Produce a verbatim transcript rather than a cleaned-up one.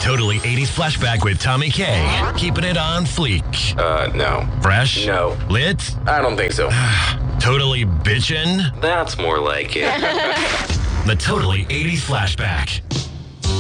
Totally eighties Flashback with Tommy K. Keeping it on fleek. Uh, no. Fresh? No. Lit? I don't think so. Totally bitchin'? That's more like it. The Totally eighties Flashback.